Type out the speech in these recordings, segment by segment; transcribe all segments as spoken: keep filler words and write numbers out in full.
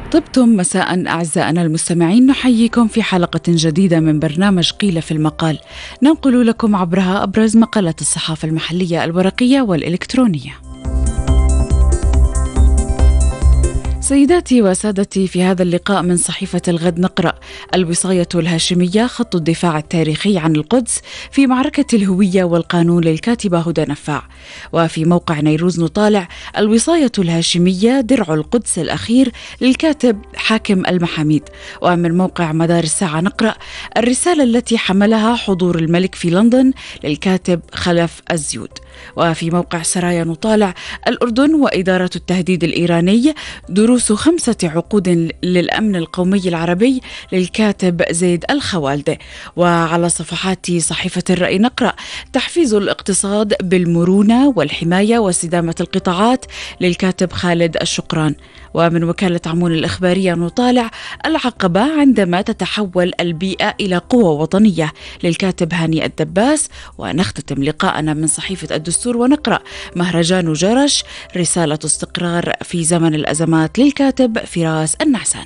طبتم مساء أعزائنا المستمعين، نحييكم في حلقة جديدة من برنامج قيل في المقال، ننقل لكم عبرها أبرز مقالات الصحافة المحلية الورقية والإلكترونية. سيداتي وسادتي، في هذا اللقاء من صحيفة الغد نقرأ: الوصاية الهاشمية خط الدفاع التاريخي عن القدس في معركة الهوية والقانون للكاتبة هدى نفاع. وفي موقع نيروز نطالع: الوصاية الهاشمية درع القدس الأخير للكاتب حاكم المحاميد. ومن موقع مدار الساعة نقرأ: الرسالة التي حملها حضور الملك في لندن للكاتب خلف الزيود. وفي موقع سرايا نطالع: الأردن وإدارة التهديد الإيراني، دروس خمسة عقود للأمن القومي العربي للكاتب زيد الخوالدي. وعلى صفحات صحيفة الرأي نقرأ: تحفيز الاقتصاد بالمرونة والحماية واستدامة القطاعات للكاتب خالد الشقران. ومن وكالة عمون الإخبارية نطالع: العقبة عندما تتحول البيئة إلى قوة وطنية للكاتب هاني الدباس. ونختتم لقاءنا من صحيفة الدستور ونقرأ: مهرجان جرش رسالة استقرار في زمن الأزمات للكاتب فراس النعسان.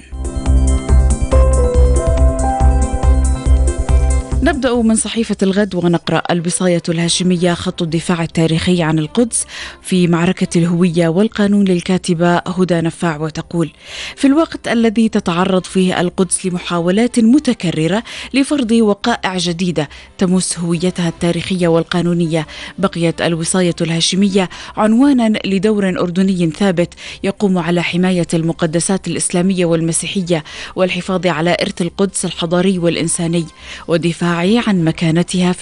نبدأ من صحيفة الغد ونقرأ: الوصاية الهاشمية خط الدفاع التاريخي عن القدس في معركة الهوية والقانون للكاتبة هدى نفاع. وتقول: في الوقت الذي تتعرض فيه القدس لمحاولات متكررة لفرض وقائع جديدة تمس هويتها التاريخية والقانونية، بقيت الوصاية الهاشمية عنوانا لدور أردني ثابت يقوم على حماية المقدسات الإسلامية والمسيحية والحفاظ على إرث القدس الحضاري والإنساني، ودفاع عن مكانتها